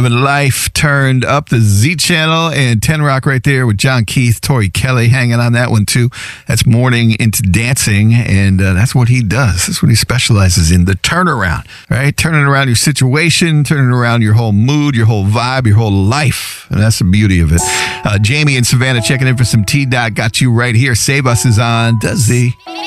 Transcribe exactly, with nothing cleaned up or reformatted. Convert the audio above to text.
Living life turned up, the Z Channel, and ten Rock right there with John Keith, Tori Kelly hanging on that one too. That's Morning into Dancing, and uh, that's what he does. That's what he specializes in, the turnaround, right? Turning around your situation, turning around your whole mood, your whole vibe, your whole life. And that's the beauty of it. Uh, Jamie and Savannah checking in for some T-Dot. Got you right here. Save Us is on. Does Z.